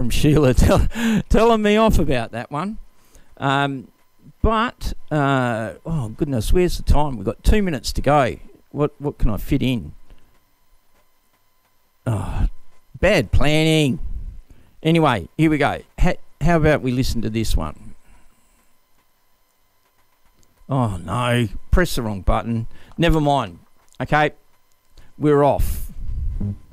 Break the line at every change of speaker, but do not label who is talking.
from Sheila telling me off about that one. But oh goodness, where's the time? We've got 2 minutes to go. What can I fit in? Oh, bad planning. Anyway, here we go. How about we listen to this one? Oh no, press the wrong button. Never mind. Okay, we're off.